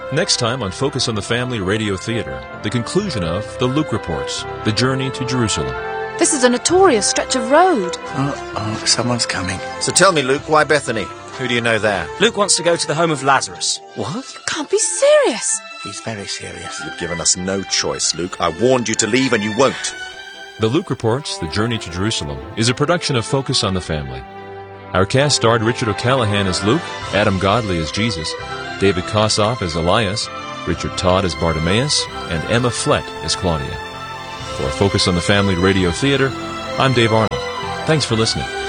Next time on Focus on the Family Radio Theater, the conclusion of The Luke Reports, The Journey to Jerusalem. This is a notorious stretch of road. Oh, someone's coming. So tell me, Luke, why Bethany? Who do you know there? Luke wants to go to the home of Lazarus. What? Can't be serious. He's very serious. You've given us no choice, Luke. I warned you to leave and you won't. The Luke Reports, The Journey to Jerusalem, is a production of Focus on the Family. Our cast starred Richard O'Callaghan as Luke, Adam Godley as Jesus, David Kossoff as Elias, Richard Todd as Bartimaeus, and Emma Flett as Claudia. For Focus on the Family Radio Theater, I'm Dave Arnold. Thanks for listening.